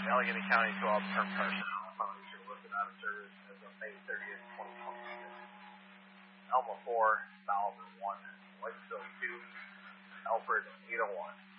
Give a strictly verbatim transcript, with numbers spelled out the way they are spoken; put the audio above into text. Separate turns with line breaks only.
Allegheny County to all term personnel. Foundation listed out of service as of May thirtieth, twenty twenty-six. Elma four, Bowser one, Whitesville two, Alfred eight oh one.